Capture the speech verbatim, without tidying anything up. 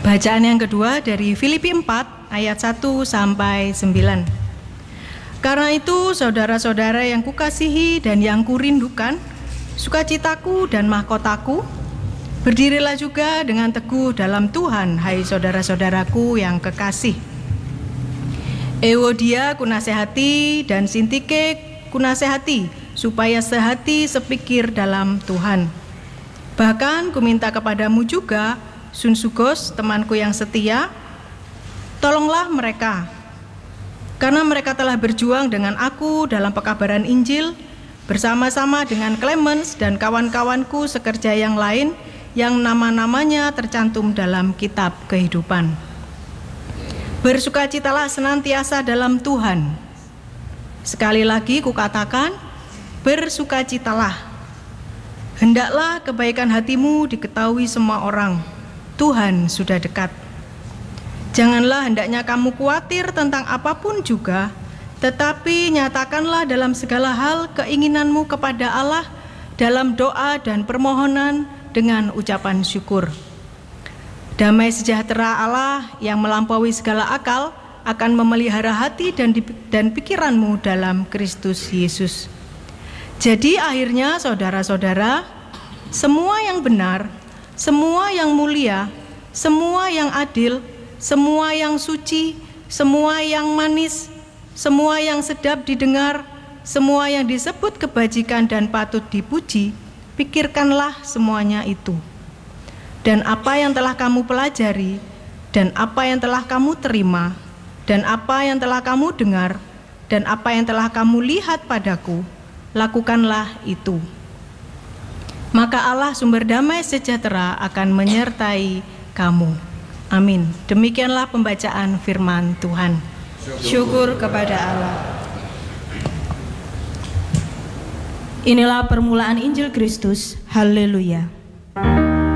Bacaan yang kedua dari Filipi empat ayat satu sampai sembilan. Karena itu saudara-saudara yang kukasihi dan yang kurindukan, sukacitaku dan mahkotaku, berdirilah juga dengan teguh dalam Tuhan, hai saudara-saudaraku yang kekasih. Euodia kunasehati dan Sintike kunasehati, supaya sehati sepikir dalam Tuhan. Bahkan kuminta kepadamu juga, Sunsugos, temanku yang setia, tolonglah mereka, karena mereka telah berjuang dengan aku dalam pekabaran Injil, bersama-sama dengan Clemens dan kawan-kawanku sekerja yang lain, yang nama-namanya tercantum dalam kitab kehidupan. Bersukacitalah senantiasa dalam Tuhan. Sekali lagi kukatakan, bersukacitalah. Hendaklah kebaikan hatimu diketahui semua orang. Tuhan sudah dekat. Janganlah hendaknya kamu khawatir tentang apapun juga, tetapi nyatakanlah dalam segala hal keinginanmu kepada Allah dalam doa dan permohonan dengan ucapan syukur. Damai sejahtera Allah yang melampaui segala akal akan memelihara hati dan, dan pikiranmu dalam Kristus Yesus. Jadi akhirnya saudara-saudara, semua yang benar, semua yang mulia, semua yang adil, semua yang suci, semua yang manis, semua yang sedap didengar, semua yang disebut kebajikan dan patut dipuji, pikirkanlah semuanya itu. Dan apa yang telah kamu pelajari, dan apa yang telah kamu terima, dan apa yang telah kamu dengar, dan apa yang telah kamu lihat padaku, lakukanlah itu. Maka Allah sumber damai sejahtera akan menyertai kamu. Amin. Demikianlah pembacaan firman Tuhan. Syukur kepada Allah. Inilah permulaan Injil Kristus. Haleluya.